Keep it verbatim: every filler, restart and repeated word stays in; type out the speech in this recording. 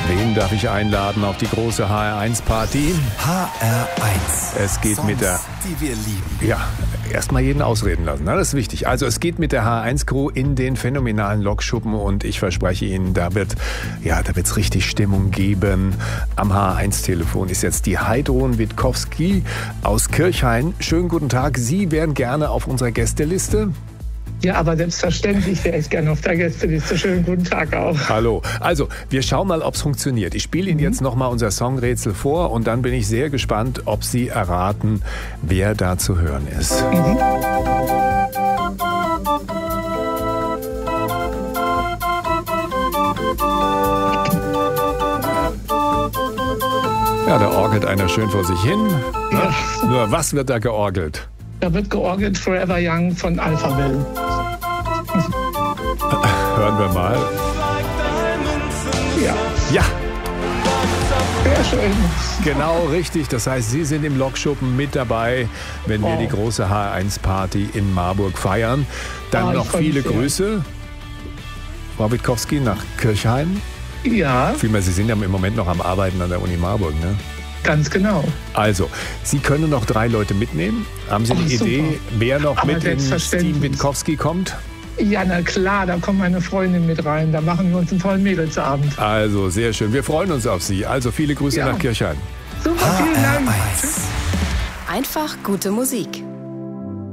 Wen darf ich einladen auf die große H R eins Party? H R eins. Es geht Songs, mit der... die wir lieben. Ja, erstmal jeden ausreden lassen, ne? Das ist wichtig. Also es geht mit der H R eins Crew in den phänomenalen Lokschuppen und ich verspreche Ihnen, da wird ja, da wird's richtig Stimmung geben. Am H R eins Telefon ist jetzt die Heidrun Witkowski aus Kirchhain. Schönen guten Tag. Sie wären gerne auf unserer Gästeliste? Ja, aber selbstverständlich wäre ich gerne auf der Gästeliste. Schönen guten Tag auch. Hallo. Also, wir schauen mal, ob es funktioniert. Ich spiele Ihnen mhm. jetzt nochmal unser Songrätsel vor und dann bin ich sehr gespannt, ob Sie erraten, wer da zu hören ist. Mhm. Ja, da orgelt einer schön vor sich hin. Ja. Nur, was wird da georgelt? Da wird georgelt Forever Young von Alphaville. Hören wir mal. Ja. Ja, Sehr schön. genau richtig. Das heißt, Sie sind im Lokschuppen mit dabei, wenn wir Wow. die große H R eins Party in Marburg feiern. Dann Ah, ich noch freu mich viele sehr. Grüße. Frau Witkowski nach Kirchhain. Ja, Vielmehr, Sie sind ja im Moment noch am Arbeiten an der Uni Marburg, ne? ganz genau. Also, Sie können noch drei Leute mitnehmen. Haben Sie eine Oh, super. Idee, wer noch Aber mit ins selbstverständlich. Team Witkowski kommt? Ja, na klar, da kommt meine Freundin mit rein. Da machen wir uns einen tollen Mädelsabend. Also, sehr schön. Wir freuen uns auf Sie. Also, viele Grüße Ja. nach Kirchhain. Super, vielen Dank. H R eins. Einfach gute Musik.